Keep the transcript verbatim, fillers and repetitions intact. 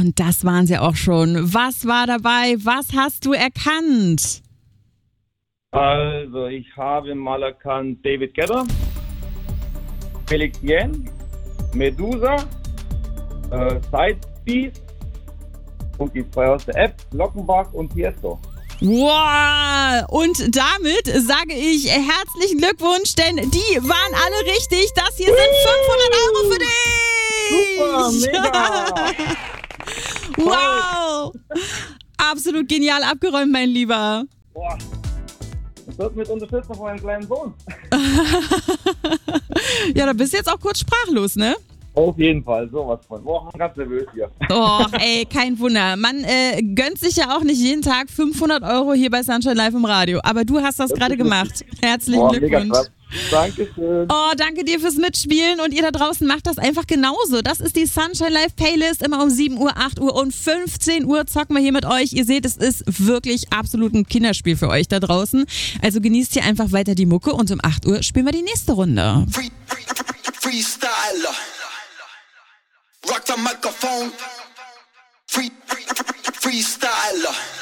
Und das waren sie auch schon. Was war dabei? Was hast du erkannt? Also, ich habe mal erkannt David Guetta, Felix Jen, Medusa, äh, Sidebeast und die zwei aus der App, Lockenbach und Tiesto. Wow! Und damit sage ich herzlichen Glückwunsch, denn die waren alle richtig. Das hier sind fünfhundert Euro für dich! Super, mega! Wow! Absolut genial abgeräumt, mein Lieber. Boah, das wird mit Unterstützung von meinem kleinen Sohn. Ja, da bist du jetzt auch kurz sprachlos, ne? Auf jeden Fall, sowas von. Boah, ganz nervös hier. Och, ey, kein Wunder. Man äh, gönnt sich ja auch nicht jeden Tag fünfhundert Euro hier bei Sunshine Live im Radio. Aber du hast das, das gerade gemacht. Herzlichen Boah, Glückwunsch. Mega krass. Dankeschön. Oh, danke dir fürs Mitspielen und ihr da draußen macht das einfach genauso. Das ist die Sunshine Live Playlist. Immer um sieben Uhr, acht Uhr und fünfzehn Uhr zocken wir hier mit euch. Ihr seht, es ist wirklich absolut ein Kinderspiel für euch da draußen. Also genießt hier einfach weiter die Mucke und um acht Uhr spielen wir die nächste Runde. Free, free, Freestyler. Rock the microphone. Free, free, freestyler.